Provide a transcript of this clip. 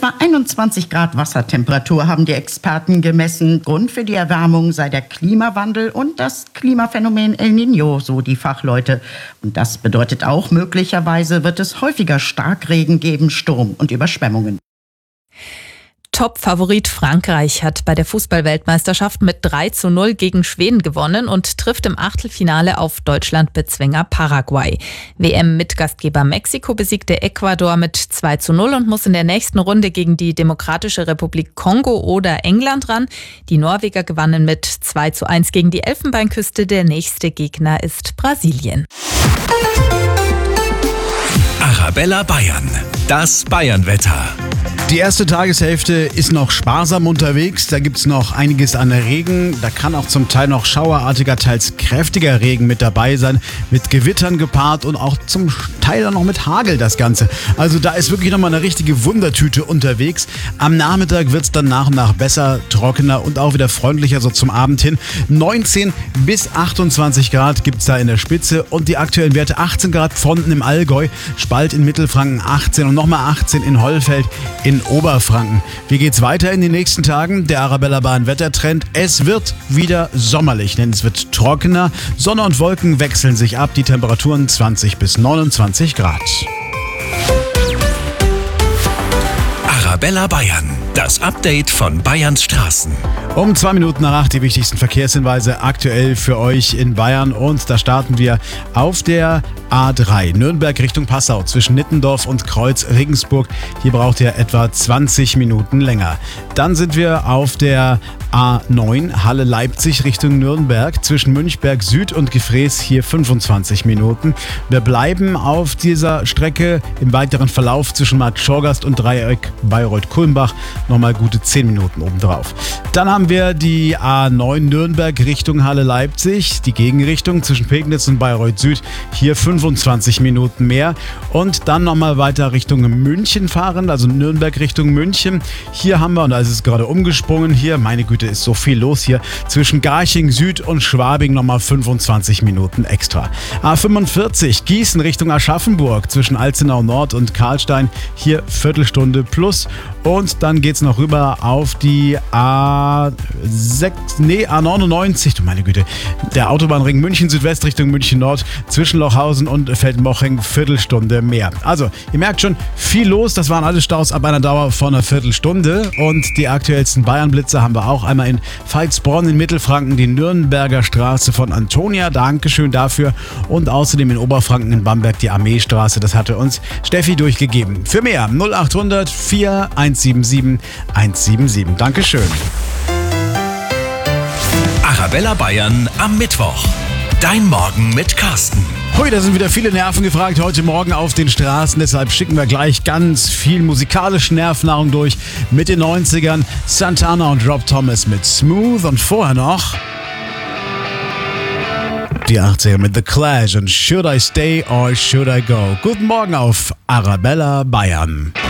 Etwa 21 Grad Wassertemperatur haben die Experten gemessen. Grund für die Erwärmung sei der Klimawandel und das Klimaphänomen El Niño, so die Fachleute. Und das bedeutet auch, möglicherweise wird es häufiger Starkregen geben, Sturm und Überschwemmungen. Top-Favorit Frankreich hat bei der Fußball-Weltmeisterschaft mit 3:0 gegen Schweden gewonnen und trifft im Achtelfinale auf Deutschland-Bezwinger Paraguay. WM-Mitgastgeber Mexiko besiegte Ecuador mit 2:0 und muss in der nächsten Runde gegen die Demokratische Republik Kongo oder England ran. Die Norweger gewannen mit 2:1 gegen die Elfenbeinküste. Der nächste Gegner ist Brasilien. Arabella Bayern, das Bayernwetter. Die erste Tageshälfte ist noch sparsam unterwegs. Da gibt es noch einiges an Regen. Da kann auch zum Teil noch schauerartiger, teils kräftiger Regen mit dabei sein. Mit Gewittern gepaart und auch zum Teil dann noch mit Hagel das Ganze. Also da ist wirklich nochmal eine richtige Wundertüte unterwegs. Am Nachmittag wird es dann nach und nach besser, trockener und auch wieder freundlicher so zum Abend hin. 19 bis 28 Grad gibt es da in der Spitze und die aktuellen Werte 18 Grad Pfonten im Allgäu, Spalt in Mittelfranken 18 und nochmal 18 in Hollfeld in Oberfranken. Wie geht's weiter in den nächsten Tagen? Der Arabella Bayern Wettertrend. Es wird wieder sommerlich, denn es wird trockener. Sonne und Wolken wechseln sich ab. Die Temperaturen 20 bis 29 Grad. Arabella Bayern, das Update von Bayerns Straßen. Um 2 Minuten nach 8 die wichtigsten Verkehrshinweise aktuell für euch in Bayern. Und da starten wir auf der A3 Nürnberg Richtung Passau zwischen Nittendorf und Kreuz Regensburg. Hier braucht ihr etwa 20 Minuten länger. Dann sind wir auf der A9 Halle Leipzig Richtung Nürnberg zwischen Münchberg Süd und Gefrees, hier 25 Minuten. Wir bleiben auf dieser Strecke im weiteren Verlauf zwischen Markt Schorgast und Dreieck Bayreuth-Kulmbach nochmal gute 10 Minuten obendrauf. Dann haben wir die A9 Nürnberg Richtung Halle Leipzig, die Gegenrichtung zwischen Pegnitz und Bayreuth Süd, hier 25 Minuten mehr. Und dann nochmal weiter Richtung München fahren, also Nürnberg Richtung München. Hier haben wir, und da ist es gerade umgesprungen, hier, meine Güte, ist so viel los hier, zwischen Garching Süd und Schwabing nochmal 25 Minuten extra. A45 Gießen Richtung Aschaffenburg zwischen Alzenau Nord und Karlstein, hier Viertelstunde plus. Und dann geht's noch rüber auf die A99, du meine Güte, der Autobahnring München Südwest Richtung München Nord zwischen Lochhausen und Feldmoching, Viertelstunde mehr. Also, ihr merkt schon, viel los, das waren alle Staus ab einer Dauer von einer Viertelstunde und die aktuellsten Bayernblitze haben wir auch einmal in Veitsbronn in Mittelfranken, die Nürnberger Straße von Antonia, Dankeschön dafür, und außerdem in Oberfranken in Bamberg die Armeestraße, das hatte uns Steffi durchgegeben. Für mehr 0800 4177 177. Dankeschön. Arabella Bayern am Mittwoch. Dein Morgen mit Carsten. Hui, da sind wieder viele Nerven gefragt heute Morgen auf den Straßen. Deshalb schicken wir gleich ganz viel musikalische Nervennahrung durch mit den 90ern. Santana und Rob Thomas mit Smooth und vorher noch die 80er mit The Clash und Should I Stay or Should I Go? Guten Morgen auf Arabella Bayern.